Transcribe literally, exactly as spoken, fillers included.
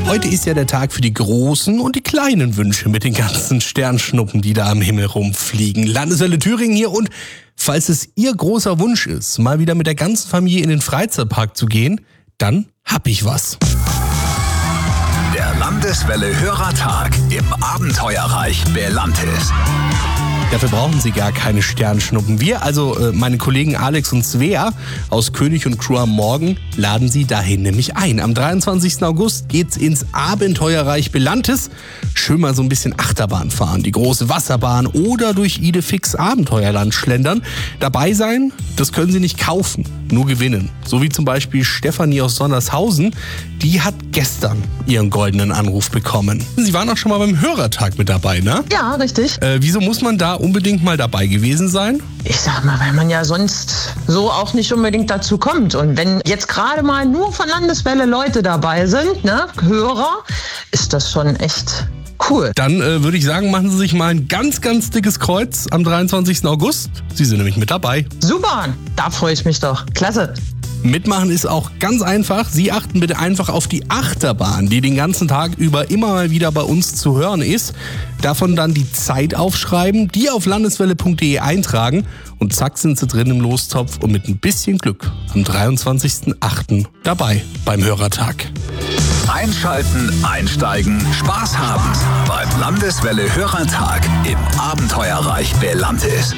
Heute ist ja der Tag für die großen und die kleinen Wünsche mit den ganzen Sternschnuppen, die da am Himmel rumfliegen. Landeswelle Thüringen hier und falls es Ihr großer Wunsch ist, mal wieder mit der ganzen Familie in den Freizeitpark zu gehen, dann hab ich was. Der Landeswelle Hörertag im Abenteuerreich Belantis. Dafür brauchen Sie gar keine Sternschnuppen. Wir, also äh, meine Kollegen Alex und Svea aus König und Crew am Morgen, laden Sie dahin nämlich ein. Am dreiundzwanzigsten August geht's ins Abenteuerreich Belantis. Schön mal so ein bisschen Achterbahn fahren, die große Wasserbahn oder durch Idefix Abenteuerland schlendern. Dabei sein, das können Sie nicht kaufen, nur gewinnen. So wie zum Beispiel Stefanie aus Sondershausen, die hat gestern ihren goldenen Anruf bekommen. Sie waren auch schon mal beim Hörertag mit dabei, ne? Ja, richtig. Äh, wieso muss man da unbedingt mal dabei gewesen sein? Ich sag mal, weil man ja sonst so auch nicht unbedingt dazu kommt. Und wenn jetzt gerade mal nur von Landeswelle Leute dabei sind, ne, Hörer, ist das schon echt cool. Dann äh, würde ich sagen, machen Sie sich mal ein ganz, ganz dickes Kreuz am dreiundzwanzigsten August. Sie sind nämlich mit dabei. Super, da freue ich mich doch. Klasse. Mitmachen ist auch ganz einfach. Sie achten bitte einfach auf die Achterbahn, die den ganzen Tag über immer mal wieder bei uns zu hören ist. Davon dann die Zeit aufschreiben, die auf landeswelle punkt de eintragen und zack sind Sie drin im Lostopf und mit ein bisschen Glück am dreiundzwanzigsten achten dabei beim Hörertag. Einschalten, einsteigen, Spaß haben beim Landeswelle Hörertag im Abenteuerreich Belantis.